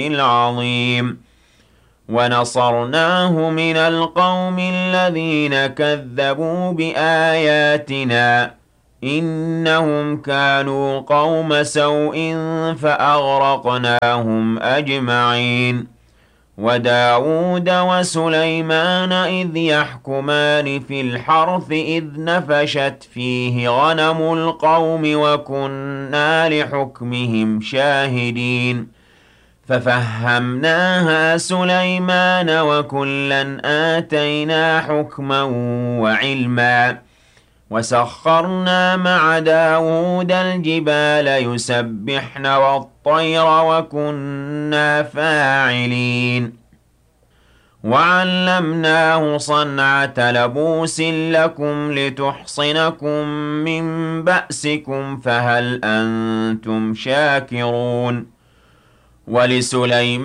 العظيم ونصرناه من القوم الذين كذبوا بآياتنا إنهم كانوا قوم سوء فأغرقناهم أجمعين وداود وسليمان إذ يحكمان في الحرث إذ نفشت فيه غنم القوم وكنا لحكمهم شاهدين ففهمناها سليمان وكلا آتينا حكما وعلما وسخرنا مع داود الجبال يسبحن والطير وكنا فاعلين وعلمناه صنعة لبوس لكم لتحصنكم من بأسكم فهل أنتم شاكرون ولسليمان